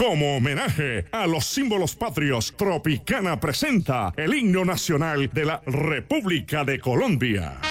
Como homenaje a los símbolos patrios, Tropicana presenta el himno nacional de la República de Colombia.